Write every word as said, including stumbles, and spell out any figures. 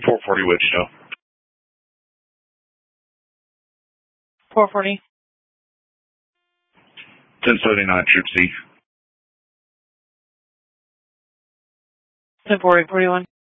four forty Wichita. four forty. ten seventy-nine Troop C. ten forty, forty-one.